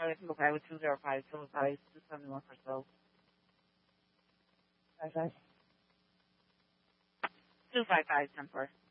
Charlie can go pay with 205, 271 for so. 255 10 for.